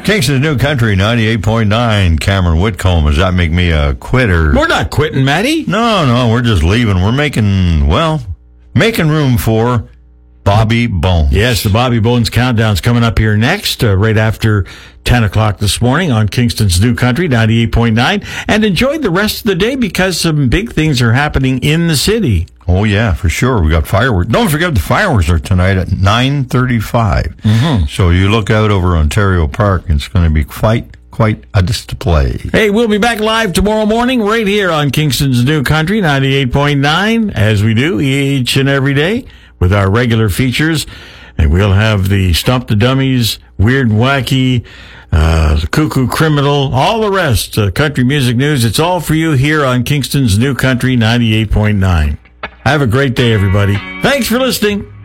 Kingston's New Country 98.9. Cameron Whitcomb. Does that make me a quitter? We're not quitting, Matty. No, we're just leaving. We're making room for Bobby Bones. Yes, the Bobby Bones Countdown's coming up here next, right after 10 o'clock this morning on Kingston's New Country 98.9. And enjoy the rest of the day because some big things are happening in the city. Oh, yeah, for sure. We got fireworks. Don't forget the fireworks are tonight at 9:35. Mm-hmm. So you look out over Ontario Park, and it's going to be quite a display. Hey, we'll be back live tomorrow morning right here on Kingston's New Country 98.9, as we do each and every day with our regular features. And we'll have the Stump the Dummies, Weird and Wacky, the Cuckoo Criminal, all the rest, country music news. It's all for you here on Kingston's New Country 98.9. Have a great day, everybody. Thanks for listening.